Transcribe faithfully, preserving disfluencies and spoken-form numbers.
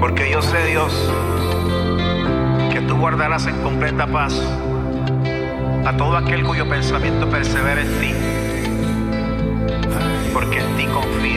Porque yo sé, Dios, que tú guardarás en completa paz a todo aquel cuyo pensamiento persevera en ti, porque en ti confío.